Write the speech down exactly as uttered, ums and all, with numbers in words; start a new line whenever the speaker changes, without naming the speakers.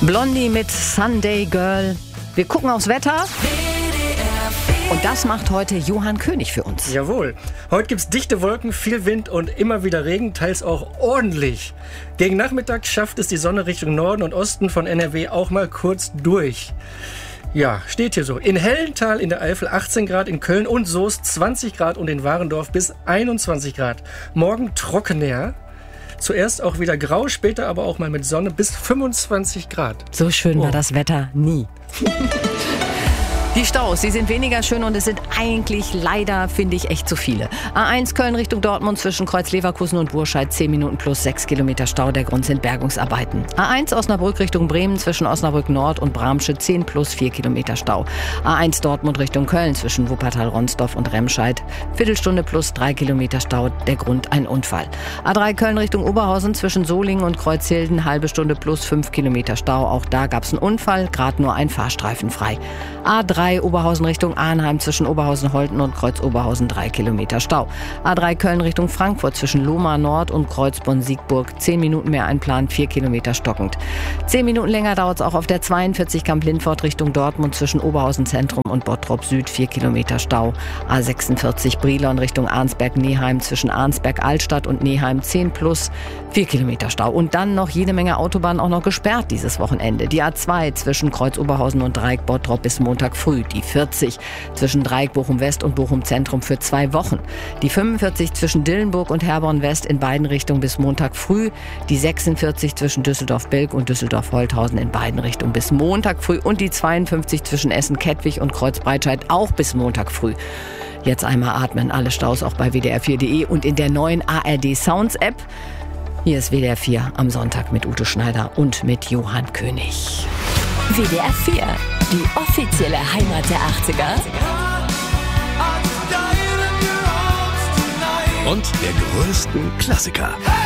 Blondie mit Sunday Girl. Wir gucken aufs Wetter. Und das macht heute Johann König für uns.
Jawohl. Heute gibt es dichte Wolken, viel Wind und immer wieder Regen, teils auch ordentlich. Gegen Nachmittag schafft es die Sonne Richtung Norden und Osten von N R W auch mal kurz durch. Ja, steht hier so. In Hellental in der Eifel achtzehn Grad, in Köln und Soest zwanzig Grad und in Warendorf bis einundzwanzig Grad. Morgen trockener. Zuerst auch wieder grau, später aber auch mal mit Sonne bis fünfundzwanzig Grad.
So schön
Oh.
war das Wetter nie. Die Staus, sie sind weniger schön und es sind eigentlich leider, finde ich, echt zu viele. A eins Köln Richtung Dortmund zwischen Kreuz Leverkusen und Burscheid zehn Minuten plus sechs Kilometer Stau. Der Grund sind Bergungsarbeiten. A eins Osnabrück Richtung Bremen zwischen Osnabrück Nord und Bramsche zehn plus vier Kilometer Stau. A eins Dortmund Richtung Köln zwischen Wuppertal-Ronsdorf und Remscheid Viertelstunde plus drei Kilometer Stau. Der Grund ein Unfall. A drei Köln Richtung Oberhausen zwischen Solingen und Kreuzhilden halbe Stunde plus fünf Kilometer Stau. Auch da gab es einen Unfall, gerade nur ein Fahrstreifen frei. A drei Oberhausen Richtung Arnheim zwischen Oberhausen-Holten und Kreuz Oberhausen drei Kilometer Stau. A drei Köln Richtung Frankfurt zwischen Lohmar Nord und Kreuz Bonn-Siegburg zehn Minuten mehr einplant, vier Kilometer stockend. zehn Minuten länger dauert es auch auf der zweiundvierzig Kamp-Lindfort Richtung Dortmund zwischen Oberhausen Zentrum und Bottrop Süd vier Kilometer Stau. A sechsundvierzig Brilon Richtung Arnsberg-Neheim zwischen Arnsberg-Altstadt und Neheim zehn plus vier Kilometer Stau. Und dann noch jede Menge Autobahnen auch noch gesperrt dieses Wochenende. Die A zwei zwischen Kreuz Oberhausen und Dreieck Bottrop bis Montag früh. Die vierzig zwischen Dreieck Bochum West und Bochum Zentrum für zwei Wochen. Die fünfundvierzig zwischen Dillenburg und Herborn West in beiden Richtungen bis Montag früh. Die sechsundvierzig zwischen Düsseldorf-Bilk und Düsseldorf-Holthausen in beiden Richtungen bis Montag früh. Und die zweiundfünfzig zwischen Essen-Kettwig und Kreuz-Breitscheid auch bis Montag früh. Jetzt einmal atmen. Alle Staus auch bei W D R vier punkt de und in der neuen A R D Sounds App. Hier ist W D R vier am Sonntag mit Ute Schneider und mit Johann König.
W D R vier, die offizielle Heimat der achtziger.
Und der größten Klassiker.